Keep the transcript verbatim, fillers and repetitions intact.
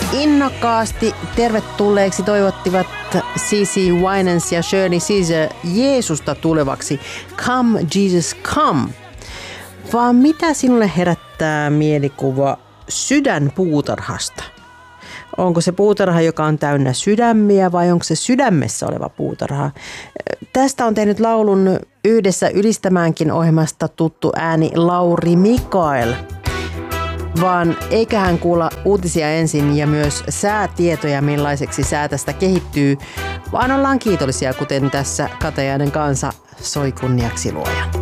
Innokkaasti tervetulleeksi toivottivat Cici Winans ja Shirley Caesar Jeesusta tulevaksi. Come Jesus come. Vaan mitä sinulle herättää mielikuva sydänpuutarhasta? Onko se puutarha, joka on täynnä sydämiä, vai onko se sydämessä oleva puutarha? Tästä on tehnyt laulun yhdessä ylistämäänkin ohjelmasta tuttu ääni Lauri Mikael. Vaan eiköhän kuulla uutisia ensin ja myös säätietoja, millaiseksi sää tästä kehittyy, vaan ollaan kiitollisia, kuten tässä Katajainen kansa soi kunniaksi luojan.